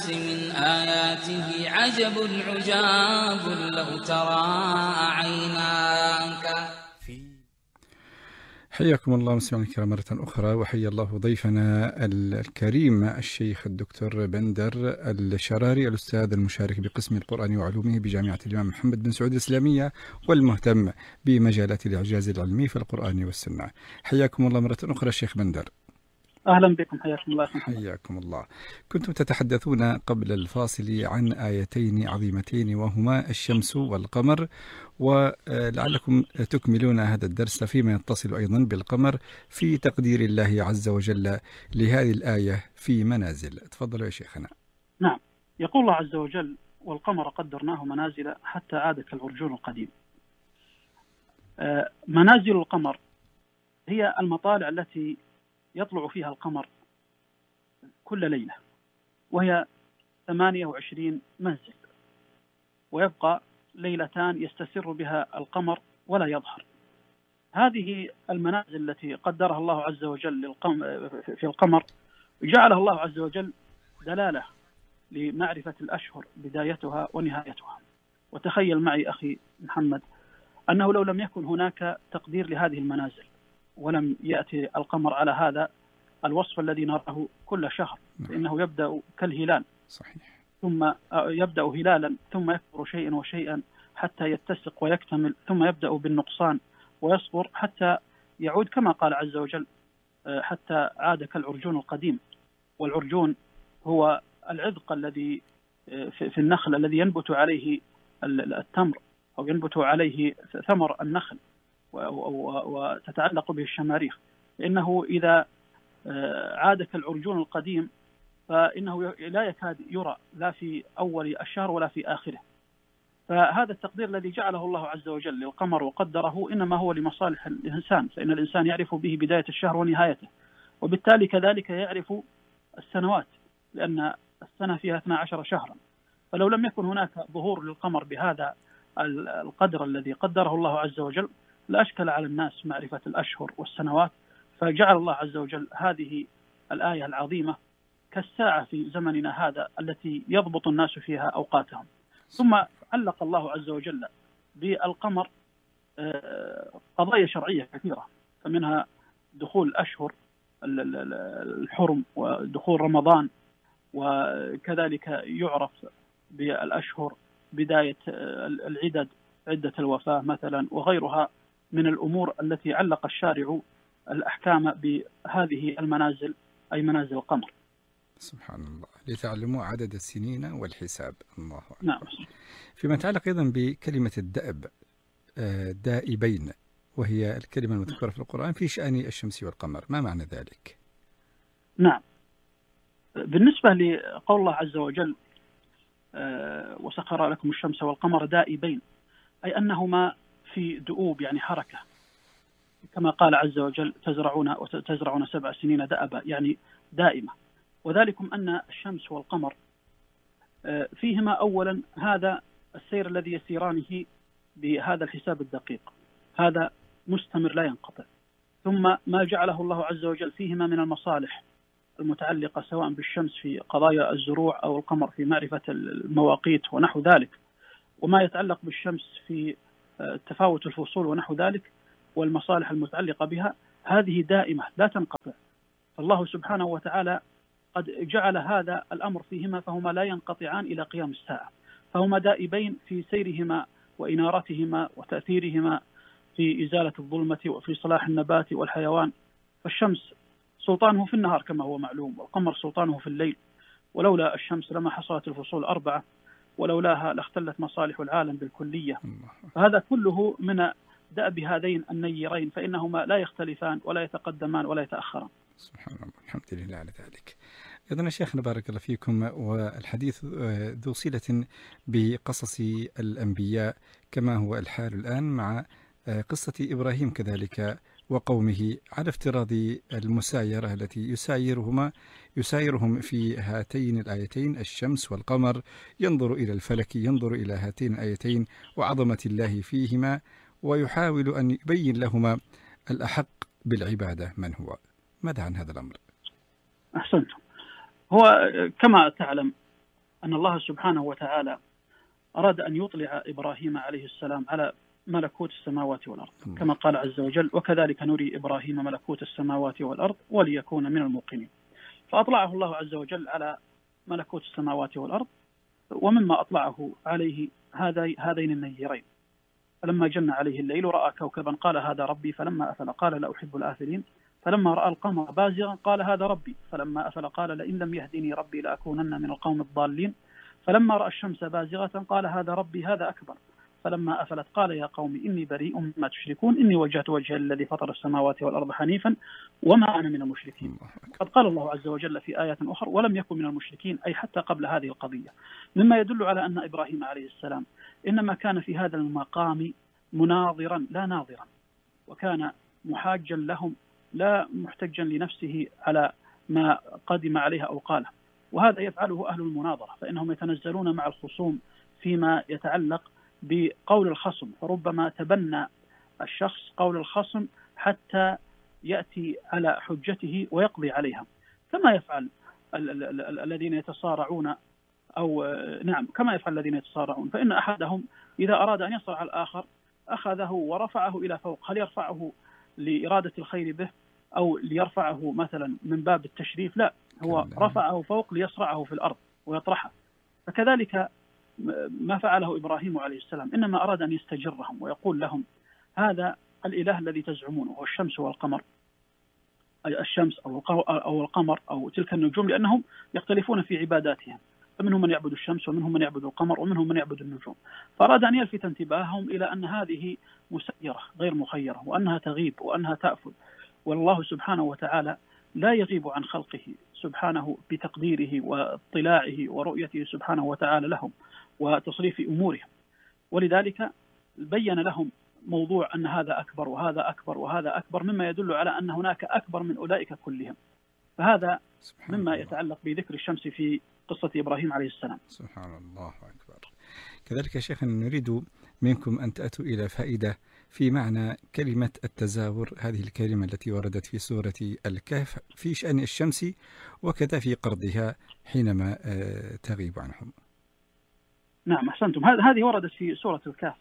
الناس من آياته عجب عجاب لو ترى عيناك. حياكم الله مستمعينا الكرام مرة أخرى، وحيا الله ضيفنا الكريم الشيخ الدكتور بندر الشراري، الأستاذ المشارك بقسم القرآن وعلومه بجامعة الإمام محمد بن سعود الإسلامية، والمهتم بمجالات الإعجاز العلمي في القرآن والسنة. حياكم الله مرة أخرى الشيخ بندر. أهلا بكم، حياكم الله. حياكم الله. كنتم تتحدثون قبل الفاصل عن آيتين عظيمتين وهما الشمس والقمر، ولعلكم تكملون هذا الدرس فيما يتصل أيضا بالقمر في تقدير الله عز وجل لهذه الآية في منازل. تفضلوا يا شيخنا. نعم، يقول الله عز وجل: والقمر قدرناه منازل حتى عاد كالعرجون القديم. منازل القمر هي المطالع التي يطلع فيها القمر كل ليلة، وهي 28 منزل، ويبقى ليلتان يستسر بها القمر ولا يظهر. هذه المنازل التي قدرها الله عز وجل في القمر جعلها الله عز وجل دلالة لمعرفة الأشهر بدايتها ونهايتها. وتخيل معي أخي محمد أنه لو لم يكن هناك تقدير لهذه المنازل، ولم يأتي القمر على هذا الوصف الذي نراه كل شهر، فإنه يبدأ كالهلال، صحيح، ثم يبدأ هلالا ثم يكبر شيئا وشيئا حتى يتسق ويكتمل، ثم يبدأ بالنقصان ويصبر حتى يعود كما قال عز وجل: حتى عاد كالعرجون القديم. والعرجون هو العذق الذي في النخل الذي ينبت عليه التمر، أو ينبت عليه ثمر النخل وتتعلق به الشماريخ. لأنه إذا عاد كالعرجون القديم فإنه لا يكاد يرى لا في أول الشهر ولا في آخره. فهذا التقدير الذي جعله الله عز وجل للقمر وقدره إنما هو لمصالح الإنسان، فإن الإنسان يعرف به بداية الشهر ونهايته، وبالتالي كذلك يعرف السنوات، لأن السنة فيها 12 شهرا. فلو لم يكن هناك ظهور للقمر بهذا القدر الذي قدره الله عز وجل لأشكل على الناس معرفة الأشهر والسنوات. فجعل الله عز وجل هذه الآية العظيمة كالساعة في زمننا هذا التي يضبط الناس فيها أوقاتهم. ثم علق الله عز وجل بالقمر قضايا شرعية كثيرة، فمنها دخول الأشهر الحرم ودخول رمضان، وكذلك يعرف بالأشهر بداية العدد، عدة الوفاة مثلا، وغيرها من الأمور التي علق الشارع الأحكام بهذه المنازل، أي منازل القمر. سبحان الله، لتعلموا عدد السنين والحساب. الله أكبر. نعم. فيما يتعلق أيضا بكلمة الدأب، دائبين، وهي الكلمة المذكورة في القرآن في شأن الشمس والقمر، ما معنى ذلك؟ نعم، بالنسبة لقول الله عز وجل: وسخر لكم الشمس والقمر دائبين، أي أنهما في دؤوب، يعني حركة، كما قال عز وجل: تزرعون 7 سنين دأبا، يعني دائمة. وذلكم أن الشمس والقمر فيهما أولا هذا السير الذي يسيرانه بهذا الحساب الدقيق، هذا مستمر لا ينقطع. ثم ما جعله الله عز وجل فيهما من المصالح المتعلقة سواء بالشمس في قضايا الزروع أو القمر في معرفة المواقيت ونحو ذلك، وما يتعلق بالشمس في تفاوت الفصول ونحو ذلك، والمصالح المتعلقة بها، هذه دائمة لا تنقطع. فالله سبحانه وتعالى قد جعل هذا الأمر فيهما، فهما لا ينقطعان إلى قيام الساعة، فهما دائبين في سيرهما وإنارتهما وتأثيرهما في إزالة الظلمة وفي صلاح النبات والحيوان. فالشمس سلطانه في النهار كما هو معلوم، والقمر سلطانه في الليل، ولولا الشمس لما حصلت الفصول 4، ولولاها لاختلت مصالح العالم بالكلية. فهذا كله من دأب هذين النيرين، فإنهما لا يختلفان ولا يتقدمان ولا يتأخران. سبحان الله، الحمد لله على ذلك. أيضا شيخنا بارك الله فيكم، والحديث ذو صلة بقصص الأنبياء كما هو الحال الآن مع قصة إبراهيم كذلك وقومه، على افتراض المسايرة التي يسايرهم في هاتين الآيتين الشمس والقمر، ينظر إلى الفلك، ينظر إلى هاتين الآيتين وعظمة الله فيهما، ويحاول أن يبين لهما الأحق بالعبادة من هو. ماذا عن هذا الأمر؟ أحسنتم. هو كما تعلم أن الله سبحانه وتعالى أراد أن يطلع إبراهيم عليه السلام على ملكوت السماوات والأرض، كما قال عز وجل: وكذلك نري إبراهيم ملكوت السماوات والأرض وليكون من الموقنين. فأطلعه الله عز وجل على ملكوت السماوات والأرض، ومما أطلعه عليه هذين النيرين. فلما جن عليه الليل رأى كوكبا قال هذا ربي، فلما أفل قال لا أحب الآفلين، فلما رأى القمر بازغا قال هذا ربي، فلما أفل قال لئن لم يهدني ربي لأكونن من القوم الضالين، فلما رأى الشمس بازغة قال هذا ربي هذا أكبر، فلما أفلت قال يا قوم إني بريء مما تشركون إني وجهت وجهي الذي فطر السماوات والأرض حنيفا وما أنا من المشركين. قد قال الله عز وجل في آيات أخرى: ولم يكن من المشركين، أي حتى قبل هذه القضية، مما يدل على أن إبراهيم عليه السلام إنما كان في هذا المقام مناظرا لا ناظرا، وكان محاجا لهم لا محتجا لنفسه على ما قدم عليها أو قاله. وهذا يفعله أهل المناظرة، فإنهم يتنزلون مع الخصوم فيما يتعلق بقول الخصم، فربما تبنى الشخص قول الخصم حتى يأتي على حجته ويقضي عليها، كما يفعل الذين يتصارعون كما يفعل الذين يتصارعون. فإن أحدهم إذا أراد أن يصرع الآخر أخذه ورفعه إلى فوق، هل يرفعه لإرادة الخير به أو ليرفعه مثلا من باب التشريف؟ لا، هو رفعه فوق ليصرعه في الأرض ويطرحه. فكذلك ما فعله إبراهيم عليه السلام، إنما أراد أن يستجرهم ويقول لهم: هذا الإله الذي تزعمونه هو الشمس والقمر، أي الشمس أو القمر أو تلك النجوم، لأنهم يختلفون في عباداتهم، فمنهم من يعبد الشمس ومنهم من يعبد القمر ومنهم من يعبد النجوم. فأراد أن يلفت انتباههم إلى أن هذه مسيرة غير مخيرة، وأنها تغيب وأنها تأفل، والله سبحانه وتعالى لا يغيب عن خلقه سبحانه بتقديره واطلاعه ورؤيته سبحانه وتعالى لهم وتصريف أمورهم. ولذلك بين لهم موضوع أن هذا أكبر وهذا أكبر وهذا أكبر، مما يدل على أن هناك أكبر من أولئك كلهم. فهذا مما يتعلق بذكر الشمس في قصة إبراهيم عليه السلام. سبحان الله أكبر. كذلك يا شيخ نريد منكم أن تأتوا إلى فائدة في معنى كلمة التزاور، هذه الكلمة التي وردت في سورة الكهف في شأن الشمس وكذا في قرضها حينما تغيب عنهم. نعم، أحسنتم. هذه وردت في سورة الكهف،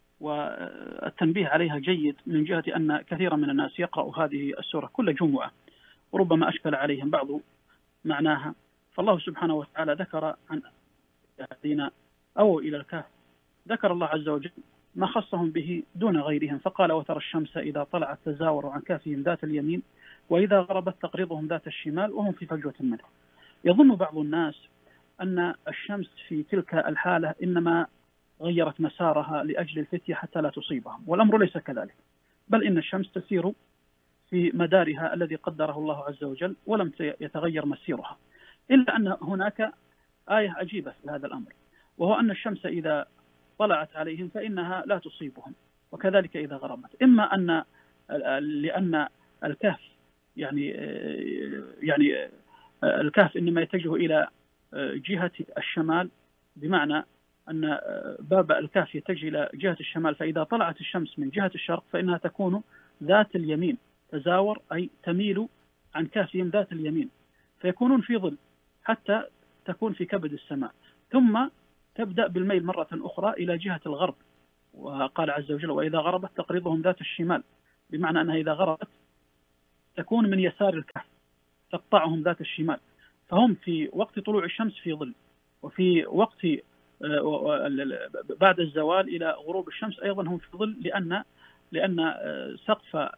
والتنبيه عليها جيد من جهة أن كثيرا من الناس يقرأ هذه السورة كل جمعة، وربما أشكل عليهم بعض معناها. فالله سبحانه وتعالى ذكر عن الذين أووا إلى الكهف، ذكر الله عز وجل ما خصهم به دون غيرهم، فقال: وترى الشمس إذا طلعت تزاور عن كهفهم ذات اليمين وإذا غربت تقرضهم ذات الشمال وهم في فجوة منه. يظن بعض الناس أن الشمس في تلك الحالة إنما غيرت مسارها لأجل الفتية حتى لا تصيبهم، والأمر ليس كذلك، بل إن الشمس تسير في مدارها الذي قدره الله عز وجل ولم يتغير مسيرها. إلا أن هناك آية عجيبة في هذا الأمر، وهو أن الشمس إذا طلعت عليهم فإنها لا تصيبهم، وكذلك إذا غربت. إما أن لأن الكهف يعني الكهف إنما يتجه إلى جهة الشمال، بمعنى أن باب الكهف يتجه إلى جهة الشمال، فإذا طلعت الشمس من جهة الشرق فإنها تكون ذات اليمين، تزاور أي تميل عن كهفهم ذات اليمين، فيكونون في ظل حتى تكون في كبد السماء، ثم تبدأ بالميل مرة أخرى إلى جهة الغرب. وقال عز وجل: وإذا غربت تقرضهم ذات الشمال، بمعنى أنها إذا غربت تكون من يسار الكهف تقطعهم ذات الشمال، فهم في وقت طلوع الشمس في ظل، وفي وقت بعد الزوال إلى غروب الشمس أيضا هم في ظل، لأن سقف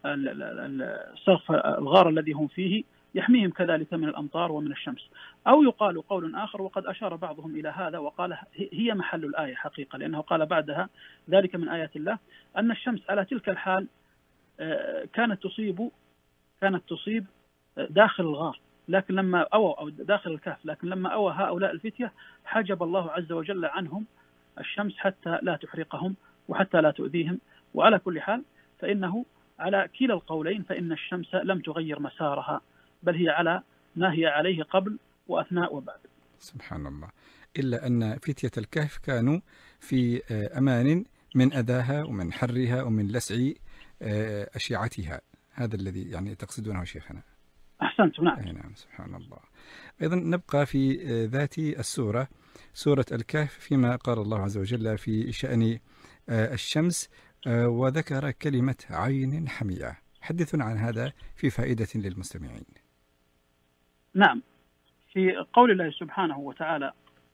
الغار الذي هم فيه يحميهم كذلك من الأمطار ومن الشمس. أو يقال قول آخر، وقد أشار بعضهم إلى هذا وقال هي محل الآية حقيقة، لأنه قال بعدها: ذلك من آيات الله، أن الشمس على تلك الحال كانت تصيب داخل الغار، لكن لما أو داخل الكهف، لكن لما أوى هؤلاء الفتية حجب الله عز وجل عنهم الشمس حتى لا تحرقهم وحتى لا تؤذيهم. وعلى كل حال فإنه على كلا القولين فإن الشمس لم تغير مسارها، بل هي على ما هي عليه قبل وأثناء وبعد. سبحان الله. إلا أن فتية الكهف كانوا في أمان من أذاها ومن حرها ومن لسع أشعتها، هذا الذي يعني تقصدونه شيخنا. أحسنت. نعم. نعم، سبحان الله. أيضا نبقى في ذات السورة، سورة الكهف، فيما قال الله عز وجل في شأن الشمس وذكر كلمة عين حمية. حدثنا عن هذا في فائدة للمستمعين. نعم، في قول الله سبحانه وتعالى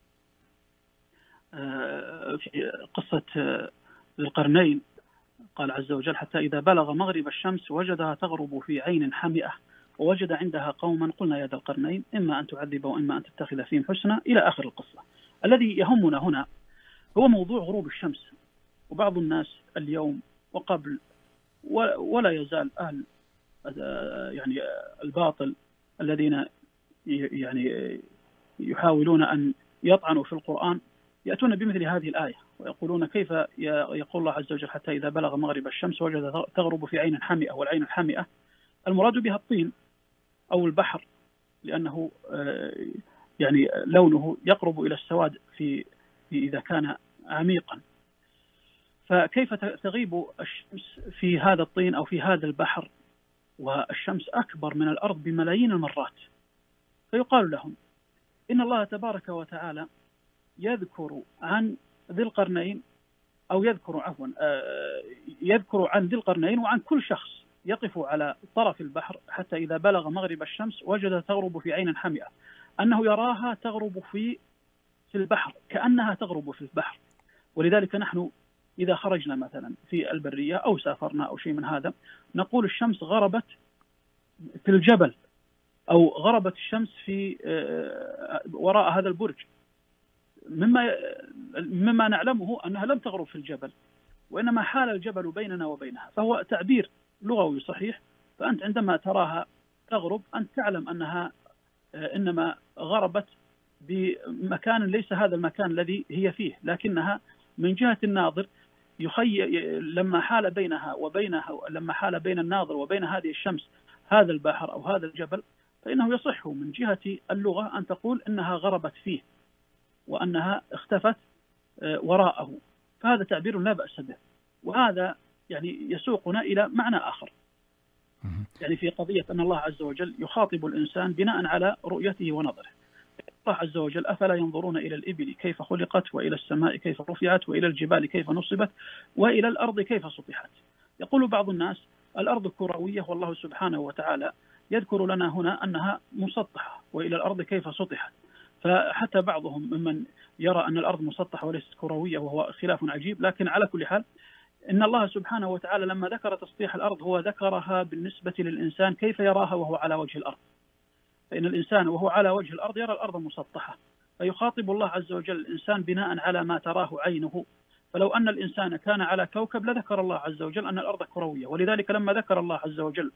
في قصة ذي القرنين، قال عز وجل: حتى إذا بلغ مغرب الشمس وجدها تغرب في عين حمئة ووجد عندها قوما قلنا يا ذا القرنين إما أن تعذب وإما أن تتخذ فيهم حسنا، إلى آخر القصة. الذي يهمنا هنا هو موضوع غروب الشمس. وبعض الناس اليوم وقبل ولا يزال أهل يعني الباطل الذين يعني يحاولون أن يطعنوا في القرآن يأتون بمثل هذه الآية ويقولون: كيف يقول الله عز وجل حتى إذا بلغ مغرب الشمس وجد تغرب في عين حمئة؟ والعين الحمئة المراد بها الطين أو البحر، لأنه يعني لونه يقرب إلى السواد في إذا كان عميقا. فكيف تغيب الشمس في هذا الطين أو في هذا البحر والشمس أكبر من الأرض بملايين المرات؟ فيقال لهم إن الله تبارك وتعالى يذكر عن ذي القرنين أو يذكر عن ذي القرنين وعن كل شخص يقف على طرف البحر حتى إذا بلغ مغرب الشمس وجد تغرب في عين حمئة، أنه يراها تغرب في البحر كأنها تغرب في البحر. ولذلك نحن إذا خرجنا مثلا في البرية أو سافرنا أو شيء من هذا نقول الشمس غربت في الجبل أو غربت الشمس في وراء هذا البرج، مما نعلمه أنها لم تغرب في الجبل، وإنما حال الجبل بيننا وبينها. فهو تعبير لغوي صحيح. فأنت عندما تراها تغرب أنت تعلم أنها إنما غربت بمكان ليس هذا المكان الذي هي فيه، لكنها من جهة الناظر لما حال بين الناظر وبين هذه الشمس هذا البحر أو هذا الجبل، فإنه يصح من جهة اللغة أن تقول إنها غربت فيه وأنها اختفت وراءه. فهذا تعبير لا بأس به، وهذا يعني يسوقنا إلى معنى آخر، يعني في قضية أن الله عز وجل يخاطب الإنسان بناء على رؤيته ونظره. الله عز وجل: أفلا ينظرون إلى الإبل كيف خلقت وإلى السماء كيف رفعت وإلى الجبال كيف نصبت وإلى الأرض كيف سطحت. يقول بعض الناس الأرض كروية، والله سبحانه وتعالى يذكر لنا هنا أنها مسطحة، وإلى الأرض كيف سطحت. فحتى بعضهم ممن يرى أن الأرض مسطحة وليست كروية، وهو خلاف عجيب. لكن على كل حال إن الله سبحانه وتعالى لما ذكر تسطيح الأرض هو ذكرها بالنسبة للإنسان كيف يراها وهو على وجه الأرض. فإن الإنسان وهو على وجه الأرض يرى الأرض مسطحة، فيخاطب الله عز وجل الإنسان بناء على ما تراه عينه. فلو أن الإنسان كان على كوكب لذكر الله عز وجل أن الأرض كروية. ولذلك لما ذكر الله عز وجل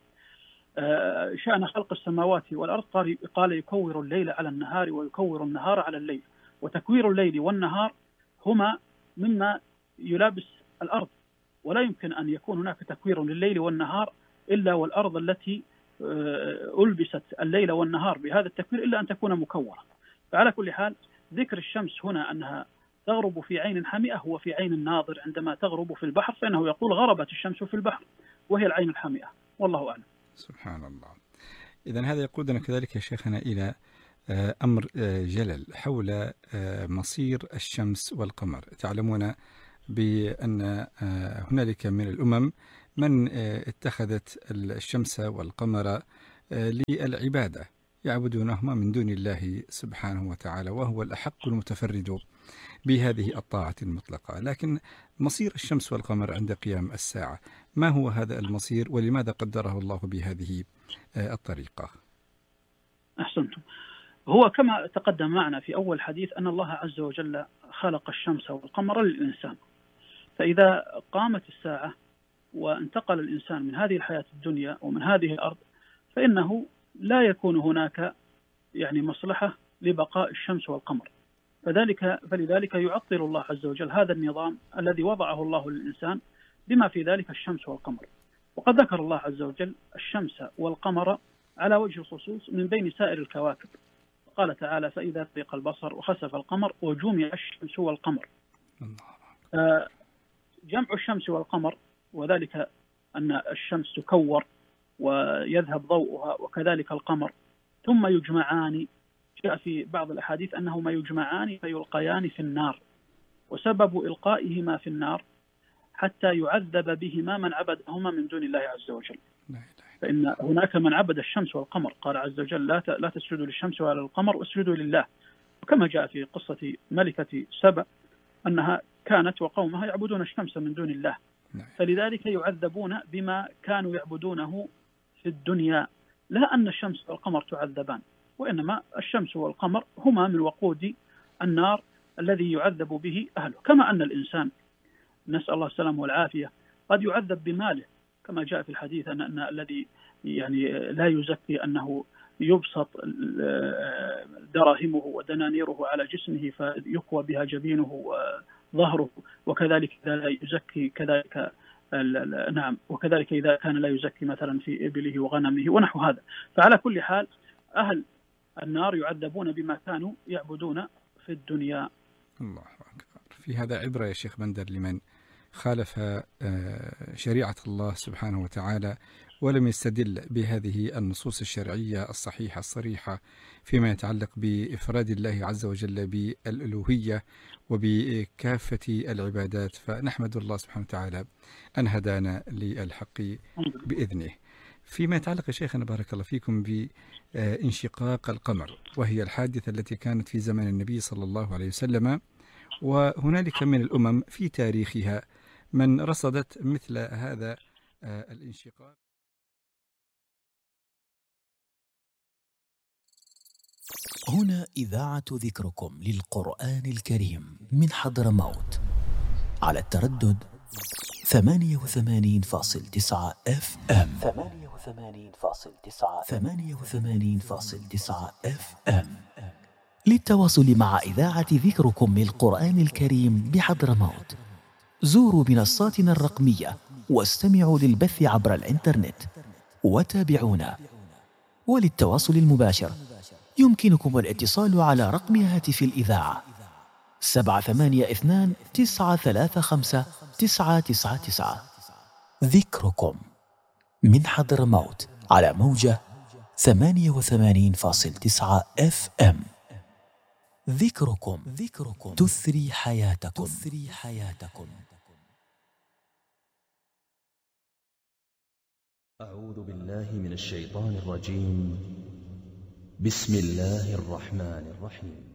شأن خلق السماوات والأرض قال: يكور الليل على النهار ويكور النهار على الليل. وتكوير الليل والنهار هما مما يلابس الأرض، ولا يمكن أن يكون هناك تكوير لليل والنهار إلا والأرض التي ألبست الليل والنهار بهذا التكوير إلا أن تكون مكورة. فعلى كل حال ذكر الشمس هنا أنها تغرب في عين حمئة هو في عين الناظر. عندما تغرب في البحر فإنه يقول غربت الشمس في البحر، وهي العين الحمئة. والله أعلم. سبحان الله. إذن هذا يقودنا كذلك يا شيخنا إلى أمر جلل حول مصير الشمس والقمر. تعلمون بأن هنالك من الأمم من اتخذت الشمس والقمر للعبادة، يعبدونهما من دون الله سبحانه وتعالى، وهو الأحق المتفرد بهذه الطاعة المطلقة. لكن مصير الشمس والقمر عند قيام الساعة، ما هو هذا المصير ولماذا قدره الله بهذه الطريقة؟ أحسنتم. هو كما تقدم معنا في أول حديث أن الله عز وجل خلق الشمس والقمر للإنسان. فإذا قامت الساعة وانتقل الإنسان من هذه الحياة الدنيا ومن هذه الأرض فإنه لا يكون هناك يعني مصلحة لبقاء الشمس والقمر. فلذلك يعطل الله عز وجل هذا النظام الذي وضعه الله للإنسان بما في ذلك الشمس والقمر. وقد ذكر الله عز وجل الشمس والقمر على وجه الخصوص من بين سائر الكواكب. قال تعالى: فإذا برق البصر وخسف القمر وجمع الشمس والقمر. جمع الشمس والقمر وذلك أن الشمس تكور ويذهب ضوءها وكذلك القمر، ثم يجمعان. جاء في بعض الأحاديث أنهما يجمعان فيلقيان في النار، وسبب إلقائهما في النار حتى يعذب بهما من عبدهما من دون الله عز وجل. فإن هناك من عبد الشمس والقمر، قال عز وجل لا تسجدوا للشمس ولا للقمر واسجدوا لله. وكما جاء في قصة ملكة سبأ أنها كانت وقومها يعبدون الشمس من دون الله، فلذلك يعذبون بما كانوا يعبدونه في الدنيا، لا أن الشمس والقمر تعذبان، وإنما الشمس والقمر هما من وقود النار الذي يعذب به أهله. كما أن الإنسان، نسأل الله السلامة والعافية، قد يعذب بماله، كما جاء في الحديث أن الذي يعني لا يزكي أنه يبسط دراهمه ودنانيره على جسمه فيكوى بها جبينه وظهره، وكذلك إذا لا يزكي كذلك نعم، وكذلك إذا كان لا يزكي مثلا في إبله وغنمه ونحو هذا. فعلى كل حال أهل النار يعذبون بما كانوا يعبدون في الدنيا. الله أكبر. في هذا عبرة يا شيخ بندر لمن خالف شريعة الله سبحانه وتعالى ولم يستدل بهذه النصوص الشرعية الصحيحة الصريحة فيما يتعلق بإفراد الله عز وجل بالألوهية وبكافة العبادات. فنحمد الله سبحانه وتعالى أن هدانا للحق بإذنه. فيما يتعلق يا شيخنا بارك الله فيكم بانشقاق القمر، وهي الحادثة التي كانت في زمن النبي صلى الله عليه وسلم، وهنالك من الأمم في تاريخها من رصدت مثل هذا الانشقاق. هنا إذاعة ذكركم للقرآن الكريم من حضرموت على التردد 88.9 FM. 88.9 FM. للتواصل مع إذاعة ذكركم للقرآن الكريم بحضرموت زوروا منصاتنا الرقمية واستمعوا للبث عبر الإنترنت وتابعونا. وللتواصل المباشر يمكنكم الاتصال على رقم هاتف الإذاعة 782-935-999. ذكركم من حضرموت على موجة 88.9 FM. ذكركم تثري حياتكم. أعوذ بالله من الشيطان الرجيم. بسم الله الرحمن الرحيم.